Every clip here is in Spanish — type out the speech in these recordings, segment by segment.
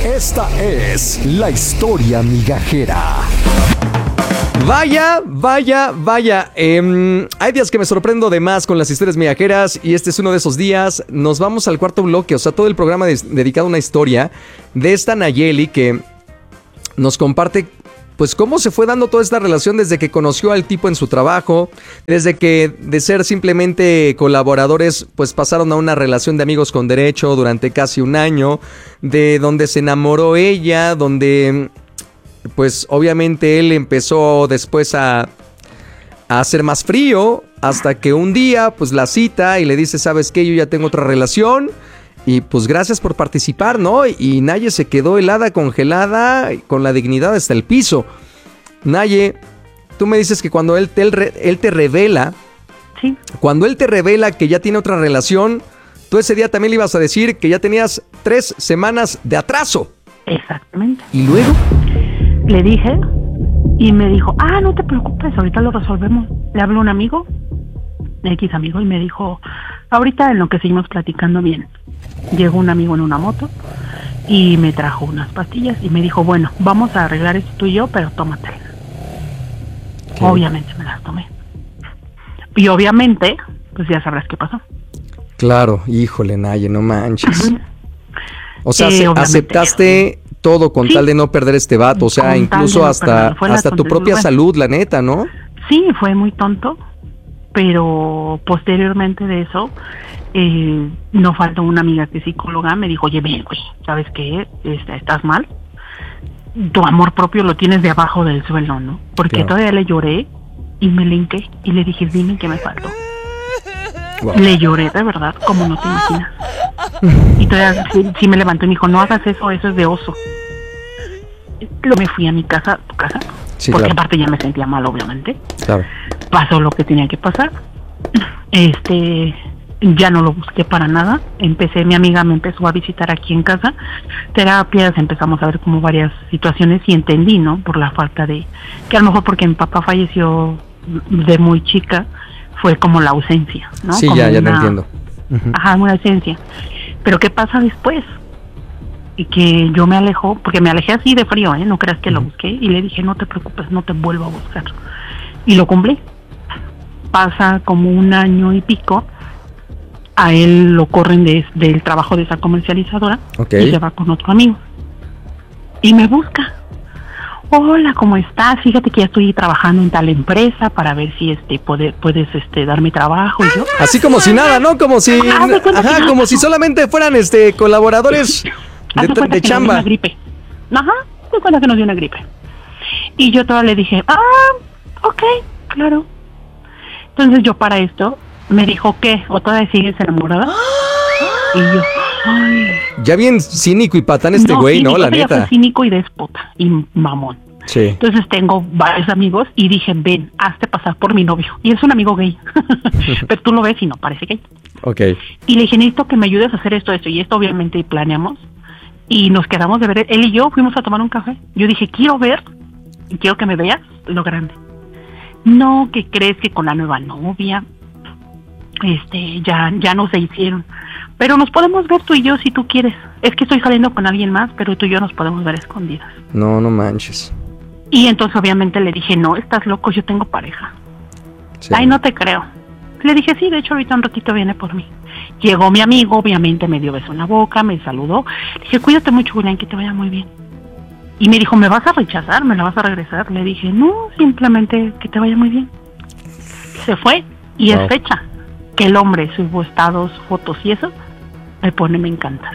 Esta es la historia migajera. Vaya. Hay días que me sorprendo de más con las historias migajeras y este es uno de esos días. Nos vamos al cuarto bloque, o sea, todo el programa dedicado a una historia de esta Nayeli que nos comparte pues cómo se fue dando toda esta relación desde que conoció al tipo en su trabajo, desde que de ser simplemente colaboradores pues pasaron a una relación de amigos con derecho durante casi un año, de donde se enamoró ella, donde pues obviamente él empezó después a hacer más frío, hasta que un día pues la cita y le dice, ¿sabes qué? Yo ya tengo otra relación. Y pues gracias por participar, ¿no? Y Naye se quedó helada, congelada, con la dignidad hasta el piso. Naye, tú me dices que cuando él te revela, sí, cuando él te revela que ya tiene otra relación, tú ese día también le ibas a decir que ya tenías 3 semanas de atraso. Exactamente. ¿Y luego? Le dije y me dijo, no te preocupes, ahorita lo resolvemos. Le habló un amigo, X amigo, y me dijo, ahorita en lo que seguimos platicando bien. Llegó un amigo en una moto y me trajo unas pastillas y me dijo, bueno, vamos a arreglar esto tú y yo, pero tómatelas. ¿Qué? Obviamente me las tomé. Y obviamente, pues ya sabrás qué pasó. Claro, híjole, Naye, no manches. Uh-huh. O sea, aceptaste todo con tal de no perder este vato, o sea, incluso hasta tu propia salud, la neta, ¿no? Sí, fue muy tonto, pero posteriormente de eso, no faltó una amiga que es psicóloga, me dijo, oye, ven, güey, ¿sabes qué? Estás mal, tu amor propio lo tienes de abajo del suelo, ¿no? Porque claro, todavía le lloré y me le hinqué y le dije, dime qué me faltó. Wow. Le lloré de verdad, como no te imaginas. Y todavía sí me levantó y me dijo, no hagas eso es de oso. Me fui a mi casa, tu casa, sí, porque claro, aparte ya me sentía mal, obviamente. Claro. Pasó lo que tenía que pasar. Ya no lo busqué para nada. Mi amiga me empezó a visitar aquí en casa, terapias, empezamos a ver como varias situaciones y entendí, ¿no? Por la falta de, que a lo mejor porque mi papá falleció de muy chica, fue como la ausencia, ¿no? Sí, como ya te entiendo. Uh-huh. Ajá, una ausencia. Pero ¿qué pasa después? Y que yo me alejo, porque me alejé así de frío, no creas que lo busqué, y le dije, no te preocupes, no te vuelvo a buscar. Y lo cumplí. Pasa como un año y pico, a él lo corren del trabajo de esa comercializadora, okay, y se va con otro amigo. Y me busca. Hola, ¿cómo estás? Fíjate que ya estoy trabajando en tal empresa para ver si puedes darme trabajo. Y yo, así como si nada, ¿no? Como si como si solamente fueran colaboradores de chamba. Una gripe. Ajá, me cuenta que nos dio una gripe. Y yo todavía le dije, ok, claro. Entonces yo para esto me dijo, ¿qué? ¿O todavía sigues enamorada? Y yo, ay. Ya bien cínico y patán güey, ¿no? La neta. Ya fue cínico y déspota y mamón. Sí. Entonces tengo varios amigos y dije, ven, hazte pasar por mi novio. Y es un amigo gay. Pero tú lo ves y no parece gay. Okay. Y le dije, necesito que me ayudes a hacer esto. Y esto obviamente planeamos. Y nos quedamos de ver. Él y yo fuimos a tomar un café. Yo dije, quiero que me veas lo grande. No, ¿qué crees? Que con la nueva novia ya no se hicieron, pero nos podemos ver tú y yo si tú quieres. Es que estoy saliendo con alguien más, pero tú y yo nos podemos ver escondidas. No manches. Y entonces obviamente le dije, no, estás loco, yo tengo pareja. Sí. Ay, no te creo. Le dije, sí, de hecho ahorita un ratito viene por mí. Llegó mi amigo, obviamente me dio beso en la boca, me saludó. Le dije, cuídate mucho, Julián, que te vaya muy bien. Y me dijo, ¿me vas a rechazar? ¿Me la vas a regresar? Le dije, no, simplemente que te vaya muy bien. Se fue y wow, es fecha que el hombre subo estados, fotos y eso, me pone me encantas.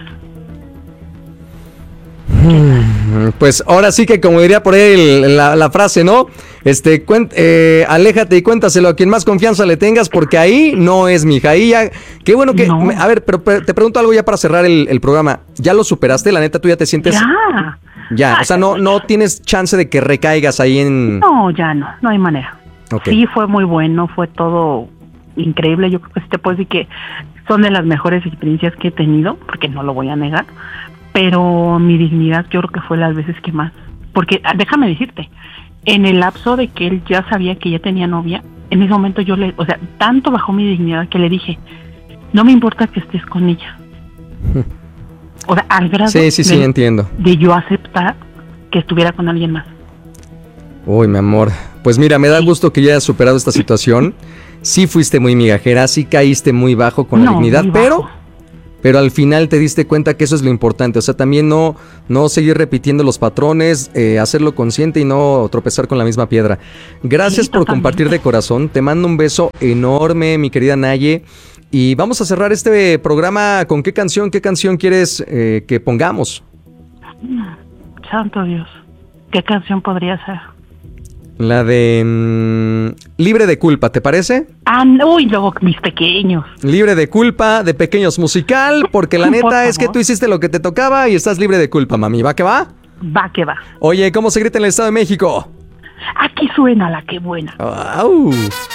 Pues ahora sí que como diría por ahí la frase, ¿no? Aléjate y cuéntaselo a quien más confianza le tengas, porque ahí no es, mija. Ahí ya, qué bueno que... No. A ver, pero te pregunto algo ya para cerrar el programa. ¿Ya lo superaste? La neta, ¿tú ya te sientes...? Ya, o sea, no tienes chance de que recaigas ahí en... No, ya no hay manera. Okay. Sí, fue muy bueno, fue todo increíble. Yo creo que sí te puedo decir que son de las mejores experiencias que he tenido, porque no lo voy a negar, pero mi dignidad yo creo que fue las veces que más. Porque, déjame decirte, en el lapso de que él ya sabía que ya tenía novia, en ese momento tanto bajó mi dignidad que le dije, no me importa que estés con ella. O sea, al grado Sí, entiendo. de yo aceptar que estuviera con alguien más. Uy, mi amor. Pues mira, me da gusto que ya hayas superado esta situación. Sí fuiste muy migajera, sí caíste muy bajo con la dignidad, muy pero bajo. al final te diste cuenta que eso es lo importante. O sea, también no seguir repitiendo los patrones, hacerlo consciente y no tropezar con la misma piedra. Gracias Sí, por totalmente. compartir de corazón. Te mando un beso enorme, mi querida Naye. Y vamos a cerrar este programa con qué canción quieres que pongamos. Santo Dios. ¿Qué canción podría ser? La de Libre de Culpa, ¿te parece? Uy, luego mis pequeños. Libre de culpa, de Pequeños musical, porque la Por neta es que favor. tú hiciste lo que te tocaba y estás libre de culpa, mami. ¿Va que va? Va que va. Oye, ¿cómo se grita en el Estado de México? Aquí suena la que buena. ¡Au!